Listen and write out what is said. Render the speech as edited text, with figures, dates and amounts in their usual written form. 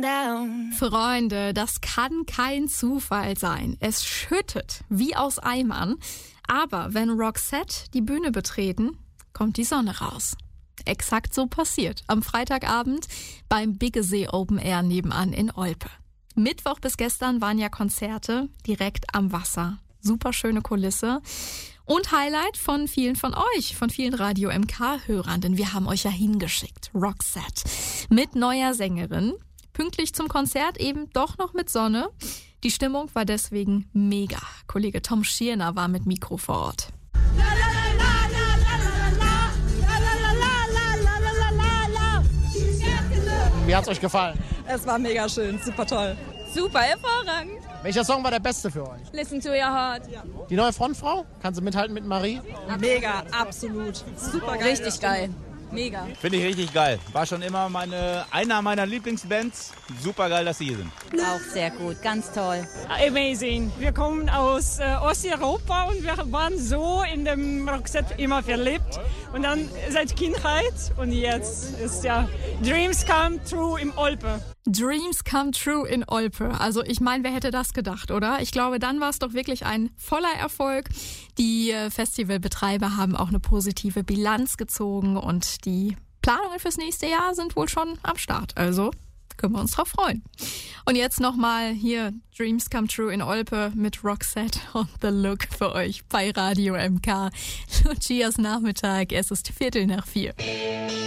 down. Freunde, das kann kein Zufall sein. Es schüttet wie aus Eimern. Aber wenn Roxette die Bühne betreten, kommt die Sonne raus. Exakt so passiert am Freitagabend beim Biggesee Open Air nebenan in Olpe. Mittwoch bis gestern waren ja Konzerte direkt am Wasser. Super schöne Kulisse. Und Highlight von vielen von euch, von vielen Radio MK-Hörern, denn wir haben euch ja hingeschickt. Roxette mit neuer Sängerin. Pünktlich zum Konzert eben doch noch mit Sonne. Die Stimmung war deswegen mega. Kollege Tom Schierner war mit Mikro vor Ort. Wie hat's euch gefallen? Es war mega schön, super toll. Super, hervorragend. Welcher Song war der beste für euch? Listen to your heart. Die neue Frontfrau? Kann sie mithalten mit Marie? Mega, absolut. Super geil. Richtig geil. Mega. Finde ich richtig geil. War schon immer einer meiner Lieblingsbands. Super geil, dass sie hier sind. Auch sehr gut, ganz toll. Amazing. Wir kommen aus Osteuropa und wir waren so in dem Roxette immer verliebt. Und dann seit Kindheit und jetzt ist ja Dreams Come True im Olpe. Dreams come true in Olpe. Also ich meine, wer hätte das gedacht, oder? Ich glaube, dann war es doch wirklich ein voller Erfolg. Die Festivalbetreiber haben auch eine positive Bilanz gezogen und die Planungen fürs nächste Jahr sind wohl schon am Start. Also können wir uns drauf freuen. Und jetzt nochmal hier Dreams Come True in Olpe mit Roxette und The Look für euch bei Radio MK. Lucias Nachmittag, es ist 4:45.